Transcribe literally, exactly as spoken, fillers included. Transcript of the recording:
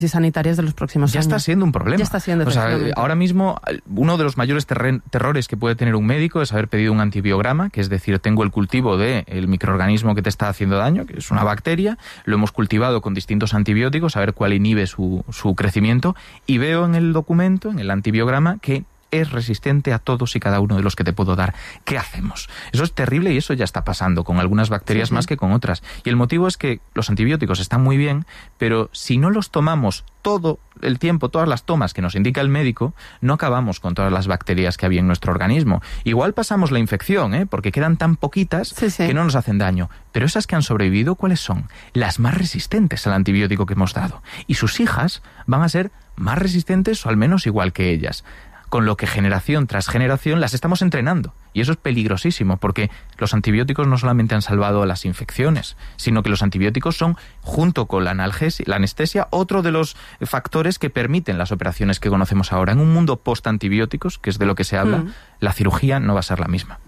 sanitarias de los próximos ya años. Ya está siendo un problema. Ya está siendo, o sea, ahora mismo, uno de los mayores terren- terrores que puede tener un médico es haber pedido un antibiograma, que es decir, tengo el cultivo del microorganismo que te está haciendo daño, que es una bacteria, lo hemos cultivado con distintos antibióticos, a ver cuál inhibe su, su crecimiento, y veo en el documento, en el antibiograma, que es resistente a todos y cada uno de los que te puedo dar. ¿Qué hacemos? Eso es terrible y eso ya está pasando con algunas bacterias sí, sí. más que con otras. Y el motivo es que los antibióticos están muy bien, pero si no los tomamos todo el tiempo, todas las tomas que nos indica el médico, no acabamos con todas las bacterias que había en nuestro organismo. Igual pasamos la infección, ¿eh? Porque quedan tan poquitas sí, sí. que no nos hacen daño. Pero esas que han sobrevivido, ¿cuáles son? Las más resistentes al antibiótico que hemos dado. Y sus hijas van a ser más resistentes o al menos igual que ellas. Con lo que generación tras generación las estamos entrenando. Y eso es peligrosísimo, porque los antibióticos no solamente han salvado las infecciones, sino que los antibióticos son, junto con la analgesia, la anestesia, otro de los factores que permiten las operaciones que conocemos ahora. En un mundo post-antibióticos, que es de lo que se habla, mm. la cirugía no va a ser la misma.